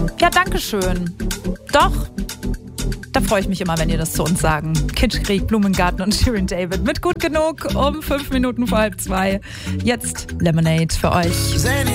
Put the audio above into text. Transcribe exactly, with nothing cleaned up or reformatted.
Ja, danke schön. Doch, da freue ich mich immer, wenn ihr das zu uns sagen. Kitschkrieg, Blumengarten und Shirin David mit Gut genug um fünf Minuten vor halb zwei. Jetzt Lemonade für euch.